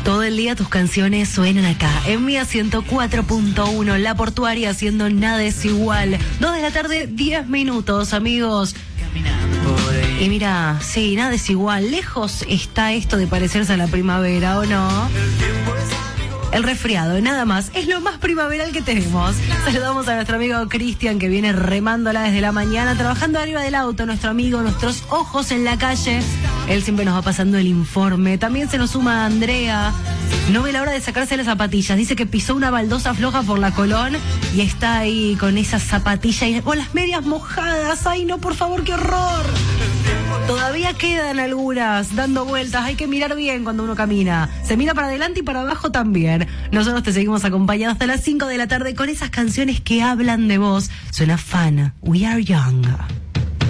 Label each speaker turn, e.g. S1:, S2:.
S1: Todo el día tus canciones suenan acá, en Mía 104.1, La Portuaria, haciendo Nada es Igual. 2 de la tarde, 10 minutos, amigos. Y mira, sí, nada es igual. Lejos está esto de parecerse a la primavera, ¿o no? El resfriado, nada más, es lo más primaveral que tenemos. Saludamos a nuestro amigo Cristian, que viene remándola desde la mañana, trabajando arriba del auto, nuestro amigo, nuestros ojos en la calle. Él siempre nos va pasando el informe. También se nos suma Andrea. No ve la hora de sacarse las zapatillas. Dice que pisó una baldosa floja por la Colón y está ahí con esas zapatillas y con las medias mojadas. Ay, no, por favor, qué horror. Todavía quedan algunas dando vueltas. Hay que mirar bien cuando uno camina. Se mira para adelante y para abajo también. Nosotros te seguimos acompañando hasta las 5 de la tarde con esas canciones que hablan de vos. Suena Fana, We Are Young.